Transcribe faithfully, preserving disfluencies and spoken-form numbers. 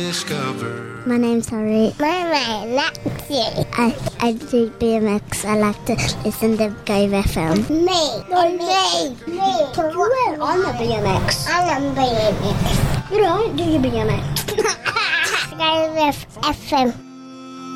Discover. My name's Harry. My name's Lexi. I, I do B M X. I like to listen to Gove F M. Me. Me. Me. Me. Well, I'm a B M X. I'm a B M X. You don't do your B M X. Gove F M.